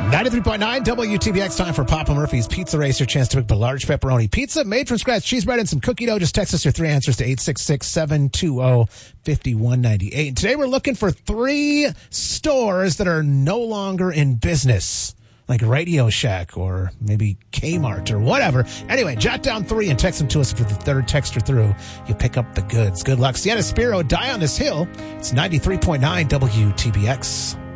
93.9 WTBX, time for Papa Murphy's Pizza Race. Your chance to pick up a large pepperoni pizza made from scratch, cheese bread, and some cookie dough. Just text us your three answers to 866-720-5198. And today we're looking for 3 stores that are no longer in business, like Radio Shack or maybe Kmart or whatever. Anyway, jot down 3 and text them to us. For the third texter through, you pick up the goods. Good luck. Sienna Spiro, Die on This Hill. It's 93.9 WTBX.